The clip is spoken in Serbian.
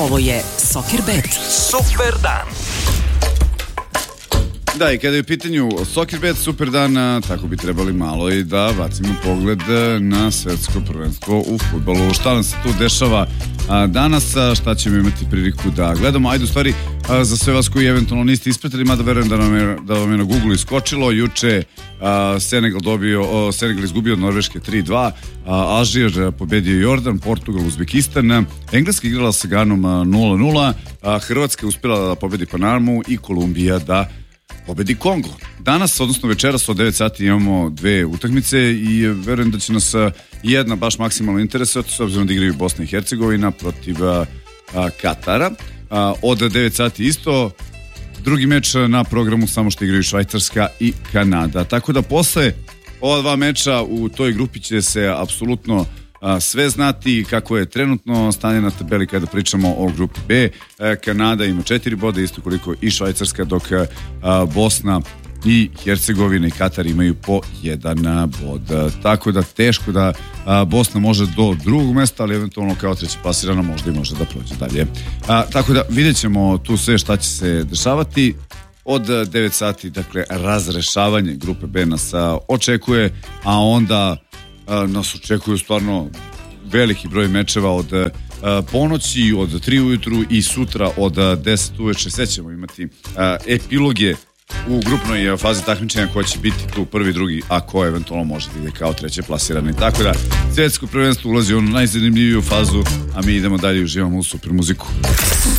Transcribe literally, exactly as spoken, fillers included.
Ovo je Soccerbet. Super dan. Da, i kada je u pitanju Soccerbet super dan, tako bi trebali malo i da bacimo pogled na svetsko prvenstvo u fudbalu. Šta nam se tu dešava danas, šta ćemo imati priliku da gledamo. Ajde, u stvari, za sve vas koji eventualno niste ispratili, mada verujem da, nam je, da vam je na Google iskočilo, juče Senegal dobio, Senegal izgubio od Norveške tri dva, Alžir pobedio Jordan, Portugal, Uzbekistan, Engleska igrala sa Ganom nula nula, Hrvatska uspjela da pobedi Panamu i Kolumbija da pobedi Kongo. Danas, odnosno večeras od devet sati imamo dve utakmice i verujem da će nas jedna baš maksimalno interesovati, s obzirom da igraju Bosna i Hercegovina protiv a, a, Katara. A, od devet sati isto drugi meč na programu, samo što igraju Švajcarska i Kanada. Tako da posle ova dva meča u toj grupi će se apsolutno a, sve znati kako je trenutno stanje na tabeli kada pričamo o grupi B. A, Kanada ima četiri boda, isto koliko i Švajcarska, dok a, Bosna i Hercegovina i Katar imaju po jedan bod. Tako da teško da a, Bosna može do drugog mesta, ali eventualno kao treći plasirana možda i može da prođe dalje. A, tako da vidjet ćemo tu sve šta će se dešavati. Od devet sati, dakle, razrešavanje grupe B nas a, očekuje, a onda a, nas očekuju stvarno veliki broj mečeva od a, ponoći, od tri ujutru i sutra od deset uveče. Sve ćemo imati a, epiloge u grupnoj fazi takmičenja koja će biti tu prvi, drugi, a ko eventualno može da ide kao treće plasirani. Tako da svetsko prvenstvo ulazi u onu najzanimljiviju fazu, a mi idemo dalje i uživamo u super muziku.